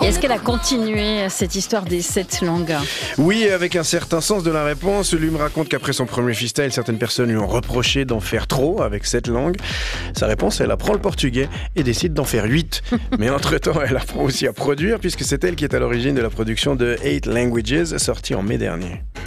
Et est-ce qu'elle a continué cette histoire des 7 langues? Oui, avec un certain sens de la réponse. Lui me raconte qu'après son premier freestyle, certaines personnes lui ont reproché d'en faire trop avec 7 langues. Sa réponse, elle apprend le portugais et décide d'en faire 8. Mais entre-temps, elle apprend aussi à produire puisque c'est elle qui est à l'origine de la production de 8 Languages, sortie en mai dernier.